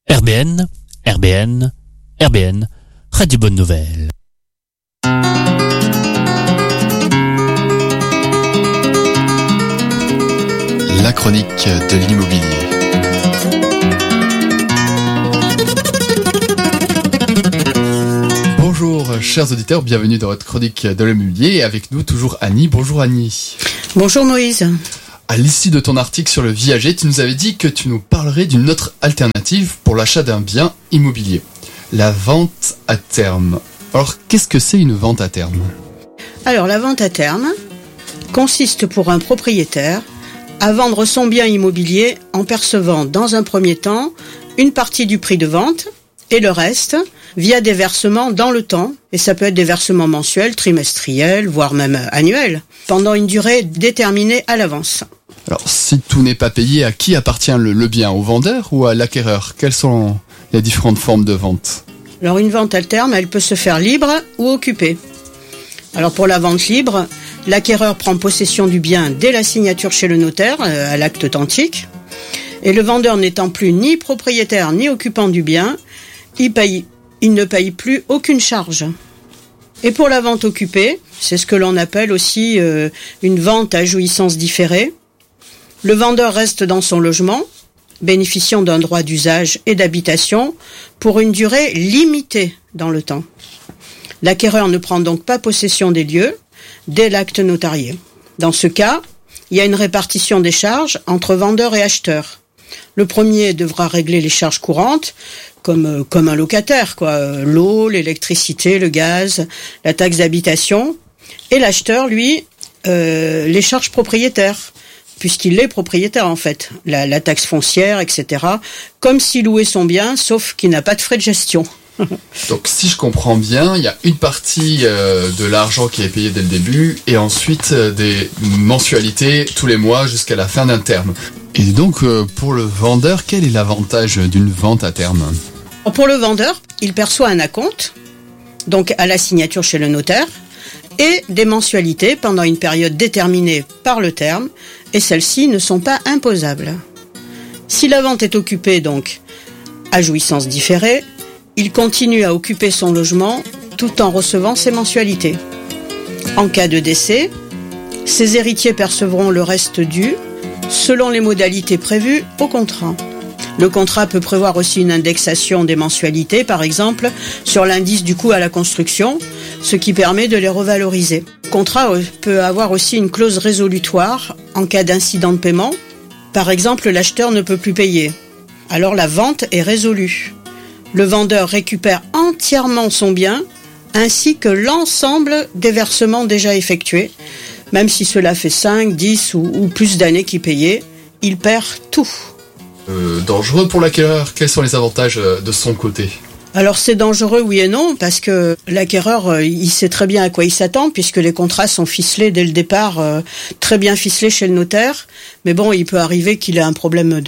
RBN, RBN, RBN, Radio Bonne Nouvelle. La chronique de l'immobilier. Bonjour chers auditeurs, bienvenue dans votre chronique de l'immobilier. Avec nous toujours Annie. Bonjour Annie. Bonjour Moïse. À l'issue de ton article sur le viager, tu nous avais dit que tu nous parlerais d'une autre alternative pour l'achat d'un bien immobilier. La vente à terme. Alors qu'est-ce que c'est une vente à terme ? Alors la vente à terme consiste pour un propriétaire à vendre son bien immobilier en percevant dans un premier temps une partie du prix de vente et le reste via des versements dans le temps. Et ça peut être des versements mensuels, trimestriels, voire même annuels, pendant une durée déterminée à l'avance. Alors si tout n'est pas payé, à qui appartient le bien ? Au vendeur ou à l'acquéreur ? Quelles sont les différentes formes de vente ? Alors une vente à terme, elle peut se faire libre ou occupée. Alors pour la vente libre, l'acquéreur prend possession du bien dès la signature chez le notaire, à l'acte authentique. Et le vendeur n'étant plus ni propriétaire ni occupant du bien, il ne paye plus aucune charge. Et pour la vente occupée, c'est ce que l'on appelle aussi une vente à jouissance différée. Le vendeur reste dans son logement, bénéficiant d'un droit d'usage et d'habitation pour une durée limitée dans le temps. L'acquéreur ne prend donc pas possession des lieux dès l'acte notarié. Dans ce cas, il y a une répartition des charges entre vendeur et acheteur. Le premier devra régler les charges courantes, comme un locataire, l'eau, l'électricité, le gaz, la taxe d'habitation. Et l'acheteur, lui, les charges propriétaires, puisqu'il est propriétaire en fait, la taxe foncière, etc. Comme s'il louait son bien, sauf qu'il n'a pas de frais de gestion. Donc si je comprends bien, il y a une partie de l'argent qui est payé dès le début et ensuite des mensualités tous les mois jusqu'à la fin d'un terme. Et donc pour le vendeur, quel est l'avantage d'une vente à terme ? Pour le vendeur, il perçoit un acompte, donc à la signature chez le notaire, et des mensualités pendant une période déterminée par le terme, et celles-ci ne sont pas imposables. Si la vente est occupée donc à jouissance différée, il continue à occuper son logement tout en recevant ses mensualités. En cas de décès, ses héritiers percevront le reste dû selon les modalités prévues au contrat. Le contrat peut prévoir aussi une indexation des mensualités, par exemple, sur l'indice du coût à la construction, ce qui permet de les revaloriser. Le contrat peut avoir aussi une clause résolutoire en cas d'incident de paiement. Par exemple, l'acheteur ne peut plus payer. Alors la vente est résolue. Le vendeur récupère entièrement son bien, ainsi que l'ensemble des versements déjà effectués. Même si cela fait 5, 10 ou plus d'années qu'il payait, il perd tout. Dangereux pour l'acquéreur, quels sont les avantages de son côté ? Alors c'est dangereux oui et non, parce que l'acquéreur il sait très bien à quoi il s'attend, puisque les contrats sont ficelés dès le départ, très bien ficelés chez le notaire. Mais bon, il peut arriver qu'il ait un problème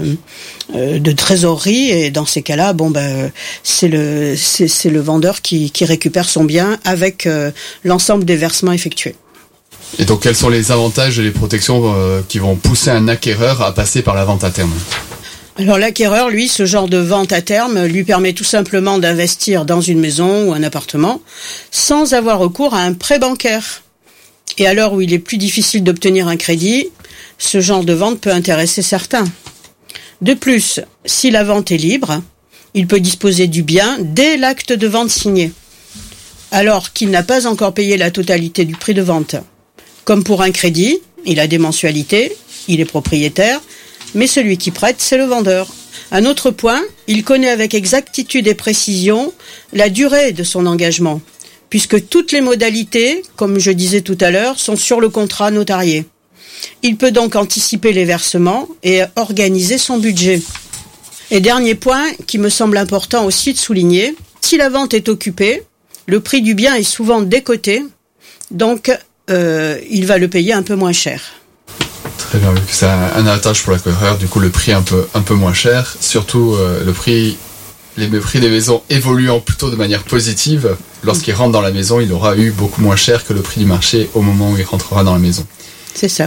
de trésorerie, et dans ces cas-là, c'est le vendeur qui récupère son bien avec l'ensemble des versements effectués. Et donc quels sont les avantages et les protections qui vont pousser un acquéreur à passer par la vente à terme ? Alors l'acquéreur, lui, ce genre de vente à terme lui permet tout simplement d'investir dans une maison ou un appartement sans avoir recours à un prêt bancaire. Et à l'heure où il est plus difficile d'obtenir un crédit, ce genre de vente peut intéresser certains. De plus, si la vente est libre, il peut disposer du bien dès l'acte de vente signé, alors qu'il n'a pas encore payé la totalité du prix de vente. Comme pour un crédit, il a des mensualités, il est propriétaire, mais celui qui prête, c'est le vendeur. Un autre point, il connaît avec exactitude et précision la durée de son engagement, puisque toutes les modalités, comme je disais tout à l'heure, sont sur le contrat notarié. Il peut donc anticiper les versements et organiser son budget. Et dernier point, qui me semble important aussi de souligner, si la vente est occupée, le prix du bien est souvent décoté, donc il va le payer un peu moins cher. Très bien, c'est un avantage pour l'acquéreur, du coup le prix un peu moins cher, surtout les prix des maisons évoluant plutôt de manière positive. Lorsqu'il rentre dans la maison, il aura eu beaucoup moins cher que le prix du marché au moment où il rentrera dans la maison. C'est ça.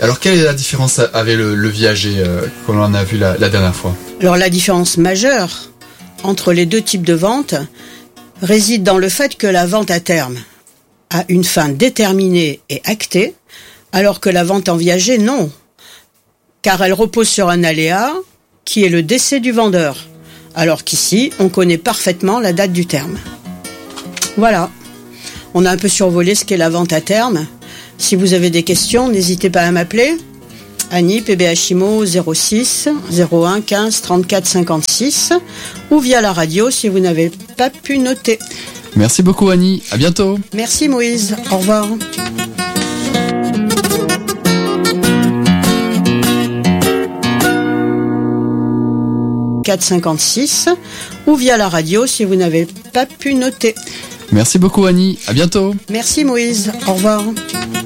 Alors quelle est la différence avec le viager qu'on en a vu la dernière fois? Alors la différence majeure entre les deux types de vente réside dans le fait que la vente à terme a une fin déterminée et actée, alors que la vente en viager, non. Car elle repose sur un aléa qui est le décès du vendeur, alors qu'ici, on connaît parfaitement la date du terme. Voilà, on a un peu survolé ce qu'est la vente à terme. Si vous avez des questions, n'hésitez pas à m'appeler. Annie, PBHIMO 06 01 15 34 56 ou via la radio si vous n'avez pas pu noter. Merci beaucoup Annie, à bientôt. Merci Moïse, au revoir. « 456 ou via la radio si vous n'avez pas pu noter. Merci beaucoup Annie, à bientôt. Merci Moïse, au revoir.